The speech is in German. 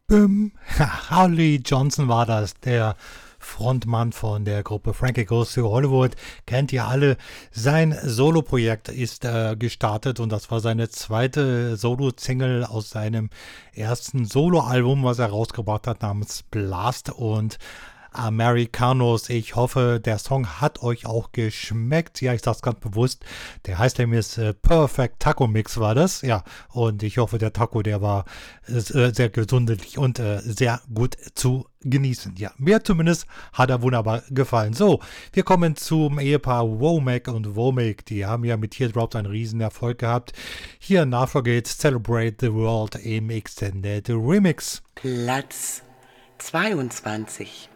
Harley Johnson war das, der Frontmann von der Gruppe Frankie Goes to Hollywood. Kennt ihr alle. Sein Soloprojekt ist gestartet und das war seine zweite Solo-Single aus seinem ersten Soloalbum, was er rausgebracht hat, namens Blast. Und Americanos. Ich hoffe, der Song hat euch auch geschmeckt. Ja, ich sag's ganz bewusst. Der heißt nämlich Perfect Taco Mix war das. Ja, und ich hoffe, der Taco, der war sehr gesundlich und sehr gut zu genießen. Ja, mir zumindest hat er wunderbar gefallen. So, wir kommen zum Ehepaar Womack und Womack. Die haben ja mit Teardrops einen riesen Erfolg gehabt. Hier Nachfolge geht Celebrate the World im Extended Remix. Platz 22.